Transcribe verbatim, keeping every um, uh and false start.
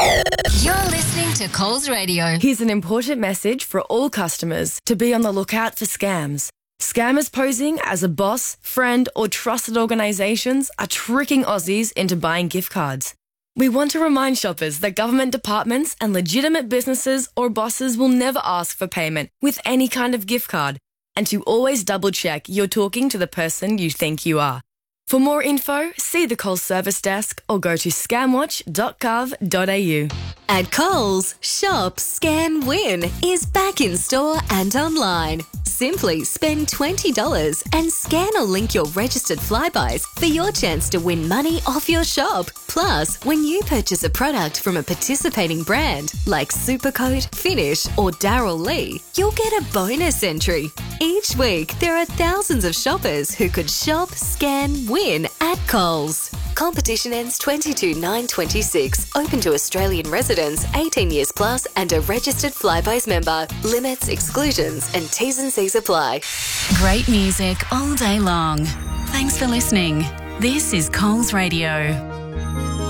You're listening to Coles Radio. Here's an important message for all customers to be on the lookout for scams. Scammers posing as a boss, friend or trusted organisations are tricking Aussies into buying gift cards. We want to remind shoppers that government departments and legitimate businesses or bosses will never ask for payment with any kind of gift card, and to always double check you're talking to the person you think you are. For more info, see the Coles service desk or go to scamwatch dot gov dot a u. At Coles, Shop, Scan, Win is back in store and online. Simply spend twenty dollars and scan or link your registered Flybuys for your chance to win money off your shop. Plus, when you purchase a product from a participating brand like Supercoat, Finish or Darryl Lee, you'll get a bonus entry. Each week, there are thousands of shoppers who could shop, scan, win at Coles. Competition ends twenty-two nine twenty-six. Open to Australian residents, eighteen years plus and a registered Flybuys member. Limits, exclusions and T's and C's apply. Great music all day long. Thanks for listening. This is Coles Radio.